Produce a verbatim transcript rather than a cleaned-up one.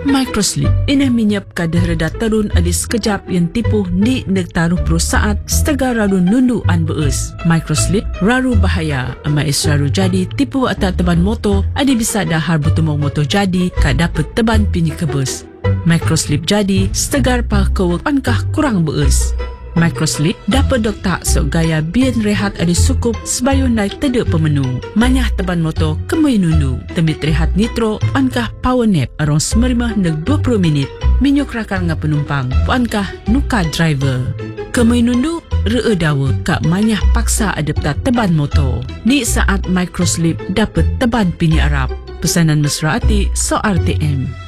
Microslip ini minyap kada reda terun adis sekejap yang tipu ni negtaruh pro saat setega raru nundu an beus. Microslip raru bahaya amais raru jadi tipu atas teban motor adi bisa dahar bertumong motor jadi ka dapat teban pini kebus. Microslip jadi setegar pa kewek pankah kurang beus. Microslip dapat doktak sok gaya bian rehat adi sukup sebayun naik tedek pemenu. Manyah teban motor kemui nundu. Temit rehat nitro pankah power nap arong semerimah neg dua puluh minit. Minyuk rakar nga penumpang pankah nuka driver. Kemui nundu ree dawa kak manyah paksa adapta teban motor. Ni saat Microslip dapat teban pini Arab. Pesanan mesra ati so R T M.